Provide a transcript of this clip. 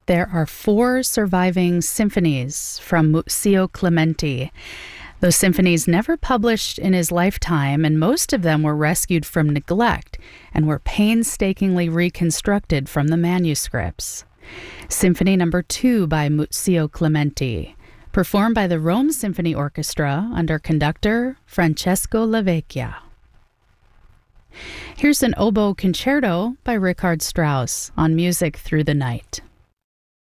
There are 4 surviving symphonies from Muzio Clementi. Those symphonies never published in his lifetime, and most of them were rescued from neglect and were painstakingly reconstructed from the manuscripts. Symphony No. 2 by Muzio Clementi, performed by the Rome Symphony Orchestra under conductor Francesco Lavecchia. Here's an oboe concerto by Richard Strauss on Music Through the Night.